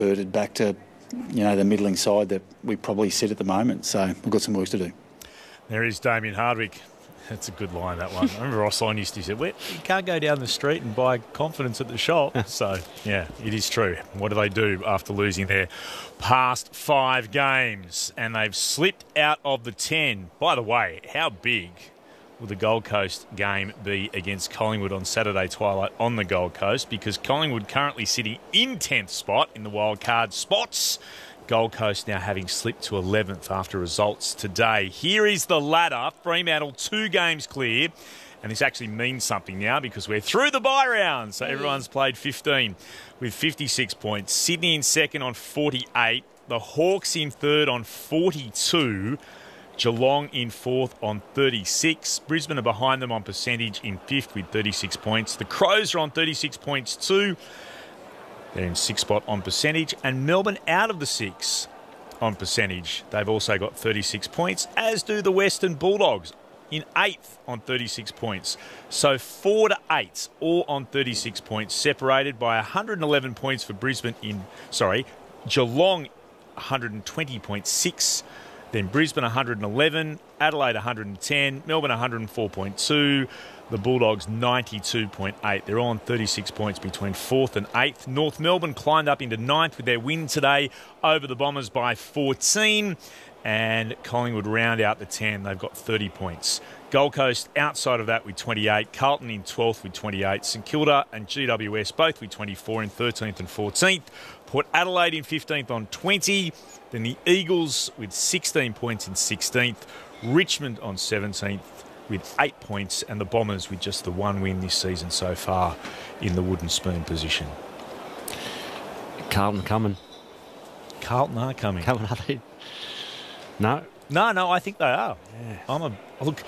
reverted back to, the middling side that we probably sit at the moment. So we've got some work to do. There is Damien Hardwick. That's a good line, that one. I remember Ross Lyon used to say, you can't go down the street and buy confidence at the shop. So, yeah, it is true. What do they do after losing their past 5 games? And they've slipped out of the 10. By the way, how big will the Gold Coast game be against Collingwood on Saturday twilight on the Gold Coast? Because Collingwood currently sitting in 10th spot in the wild card spots. Gold Coast now having slipped to 11th after results today. Here is the ladder. Fremantle 2 games clear. And this actually means something now because we're through the bye round. So everyone's played 15 with 56 points. Sydney in second on 48. The Hawks in third on 42. Geelong in fourth on 36. Brisbane are behind them on percentage in fifth with 36 points. The Crows are on 36 points too. They're in 6th spot on percentage. And Melbourne out of the 6 on percentage. They've also got 36 points, as do the Western Bulldogs in 8th on 36 points. So 4 to 8, all on 36 points, separated by 111 points for Geelong 120.6. Then Brisbane 111, Adelaide 110, Melbourne 104.2, the Bulldogs 92.8. They're all on 36 points between 4th and 8th. North Melbourne climbed up into 9th with their win today over the Bombers by 14. And Collingwood round out the 10. They've got 30 points. Gold Coast outside of that with 28. Carlton in 12th with 28. St Kilda and GWS both with 24 in 13th and 14th. Port Adelaide in 15th on 20. Then the Eagles with 16 points in 16th. Richmond on 17th with 8 points. And the Bombers with just the 1 win this season so far in the wooden spoon position. Carlton coming. Carlton are coming. Coming, are they? No. No, I think they are. Yeah. Look,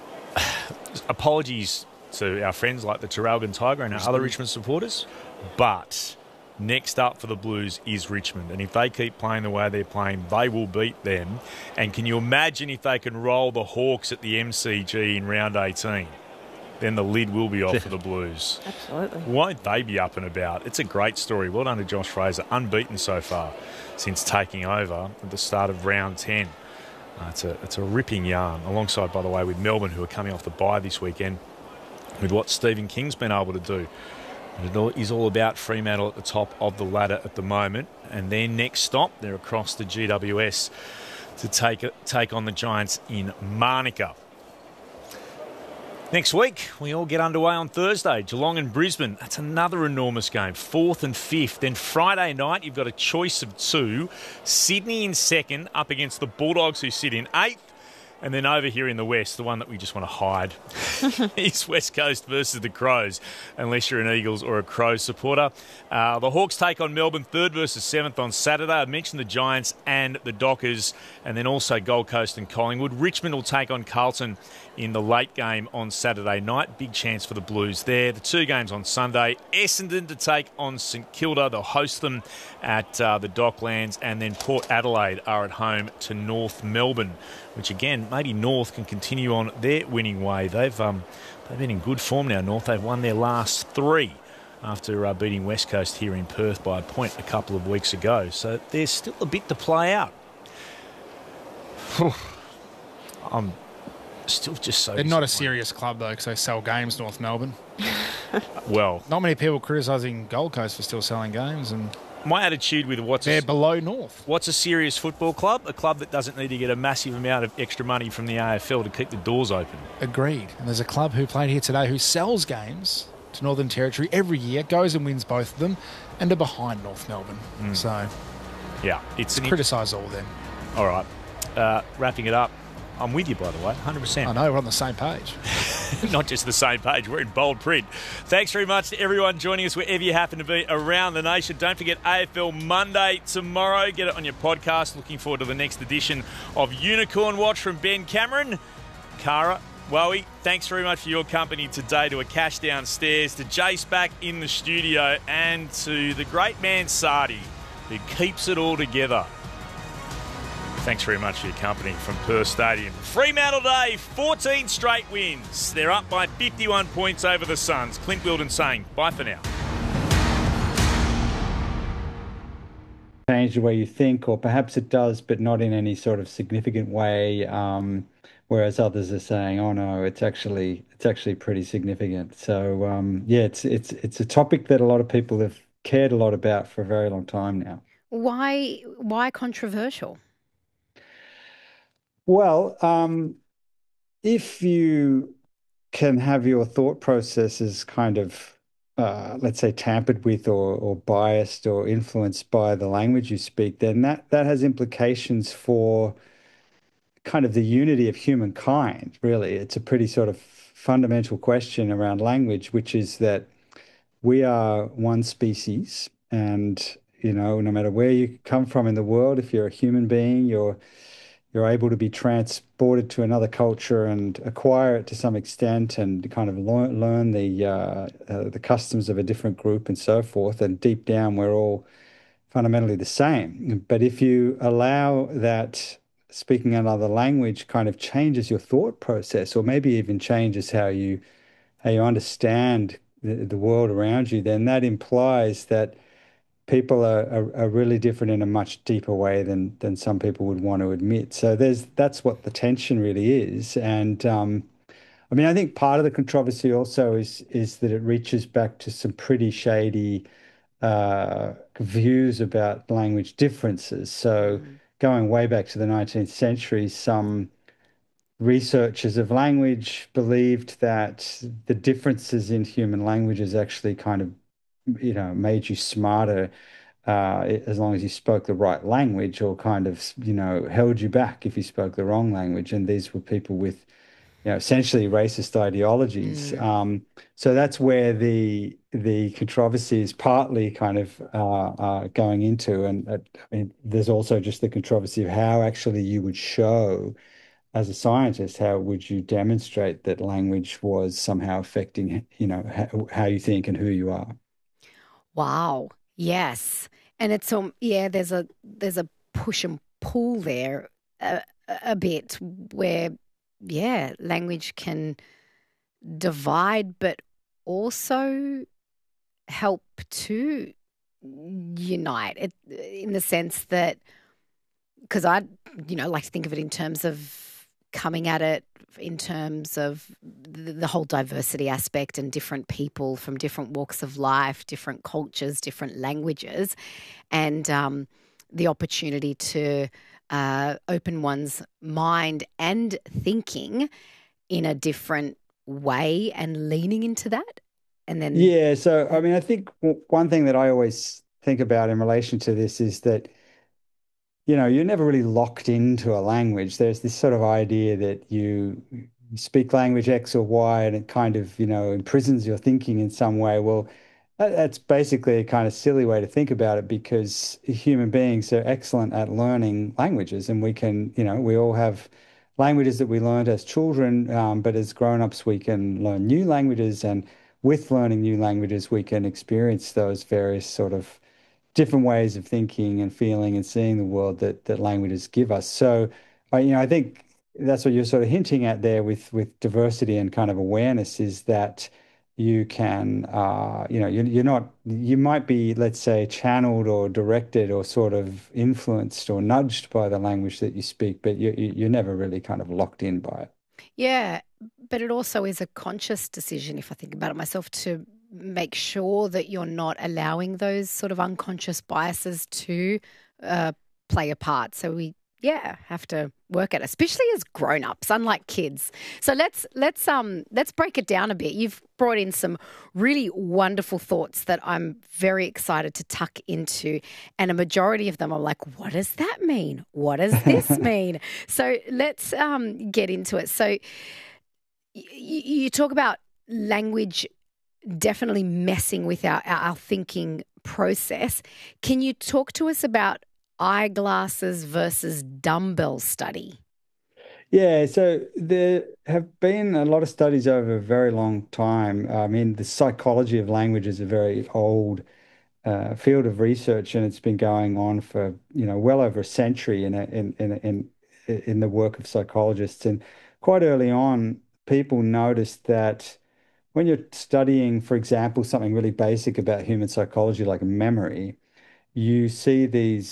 apologies to our friends like the Traralgon Tiger and our other Richmond supporters, but next up for the Blues is Richmond. And if they keep playing the way they're playing, they will beat them. And can you imagine if they can roll the Hawks at the MCG in round 18? Then the lid will be off for the Blues. Absolutely. Won't they be up and about? It's a great story. Well done to Josh Fraser. Unbeaten so far since taking over at the start of round 10. It's a ripping yarn, alongside, by the way, with Melbourne, who are coming off the bye this weekend, with what Stephen King's been able to do. It is all about Fremantle at the top of the ladder at the moment. And their next stop, they're across the GWS to take on the Giants in Manuka. Next week, we all get underway on Thursday. Geelong and Brisbane. That's another enormous game. 4th and 5th. Then Friday night, you've got a choice of 2. Sydney in 2nd, up against the Bulldogs, who sit in 8th. And then over here in the West, the one that we just want to hide, is West Coast versus the Crows, unless you're an Eagles or a Crows supporter. The Hawks take on Melbourne 3rd versus 7th on Saturday. I mentioned the Giants and the Dockers, and then also Gold Coast and Collingwood. Richmond will take on Carlton in the late game on Saturday night. Big chance for the Blues there. The 2 games on Sunday. Essendon to take on St Kilda. They'll host them at the Docklands. And then Port Adelaide are at home to North Melbourne, which again, maybe North can continue on their winning way. They've been in good form now, North. They've won their last 3 after beating West Coast here in Perth by a point a couple of weeks ago. So there's still a bit to play out. I'm still just so... They're not a serious club, though, because they sell games, North Melbourne. Well... Not many people criticising Gold Coast for still selling games, and... My attitude with they're below North. What's a serious football club? A club that doesn't need to get a massive amount of extra money from the AFL to keep the doors open. Agreed. And there's a club who played here today who sells games to Northern Territory every year, goes and wins both of them, and are behind North Melbourne. So, yeah, it's criticise all of them. All right. Wrapping it up. I'm with you, by the way, 100%. I know, we're on the same page. Not just the same page, we're in bold print. Thanks very much to everyone joining us wherever you happen to be around the nation. Don't forget AFL Monday tomorrow. Get it on your podcast. Looking forward to the next edition of Unicorn Watch from Ben Cameron. Cara, Wowie, thanks very much for your company today. To Akash downstairs, to Jace back in the studio, and to the great man Sardi, who keeps it all together. Thanks very much for your company from Perth Stadium. Fremantle Day, 14 straight wins. They're up by 51 points over the Suns. Clint Wilden saying bye for now. change the way you think, or perhaps it does, but not in any sort of significant way. Whereas others are saying, "Oh no, it's actually pretty significant." So yeah, it's a topic that a lot of people have cared a lot about for a very long time now. Why controversial? Well, if you can have your thought processes kind of, let's say, tampered with or biased or influenced by the language you speak, then that has implications for kind of the unity of humankind, really. It's a pretty sort of fundamental question around language, which is that we are one species, and no matter where you come from in the world, if you're a human being, you're able to be transported to another culture and acquire it to some extent, and kind of learn the customs of a different group and so forth. And deep down, we're all fundamentally the same. But if you allow that speaking another language kind of changes your thought process, or maybe even changes how you understand the world around you, then that implies that people are really different in a much deeper way than some people would want to admit. So that's what the tension really is. And I mean, I think part of the controversy also is that it reaches back to some pretty shady views about language differences. So going way back to the 19th century, some researchers of language believed that the differences in human languages actually kind of, made you smarter as long as you spoke the right language, or kind of, held you back if you spoke the wrong language. And these were people with, essentially racist ideologies. So that's where the controversy is partly kind of going into. And I mean, there's also just the controversy of how actually you would show, as a scientist, how would you demonstrate that language was somehow affecting, how you think and who you are. Wow. Yes. And it's yeah, there's a push and pull there a bit where language can divide but also help to unite it, in the sense that, because I like to think of it in terms of coming at it in terms of the whole diversity aspect and different people from different walks of life, different cultures, different languages, and the opportunity to open one's mind and thinking in a different way and leaning into that. And then Yeah, so I mean, I think one thing that I always think about in relation to this is that you're never really locked into a language. There's this sort of idea that you speak language X or Y, and it kind of, imprisons your thinking in some way. Well, that's basically a kind of silly way to think about it, because human beings are excellent at learning languages, and we can, we all have languages that we learned as children, but as grown-ups, we can learn new languages, and with learning new languages, we can experience those various sort of different ways of thinking and feeling and seeing the world that languages give us. So, I think that's what you're sort of hinting at there with diversity and kind of awareness, is that you can, you're not, you might be, let's say, channeled or directed or sort of influenced or nudged by the language that you speak, but you're never really kind of locked in by it. Yeah, but it also is a conscious decision, if I think about it myself, to make sure that you're not allowing those sort of unconscious biases to play a part. So we, have to work at it, especially as grown-ups, unlike kids. So let's break it down a bit. You've brought in some really wonderful thoughts that I'm very excited to tuck into, and a majority of them are like, what does that mean? What does this mean? So let's get into it. So you talk about language definitely messing with our thinking process. Can you talk to us about eyeglasses versus dumbbell study? Yeah, so there have been a lot of studies over a very long time. I mean, the psychology of language is a very old field of research, and it's been going on for, well over a century in the work of psychologists. And quite early on, people noticed that when you're studying, for example, something really basic about human psychology like memory, you see these